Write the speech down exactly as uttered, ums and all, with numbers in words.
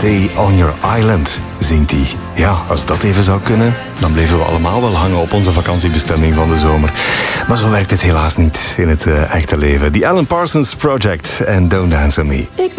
Stay on your island, zingt hij. Ja, als dat even zou kunnen, dan bleven we allemaal wel hangen op onze vakantiebestemming van de zomer. Maar zo werkt het helaas niet in het uh, echte leven. The Alan Parsons Project en Don't Dance on Me.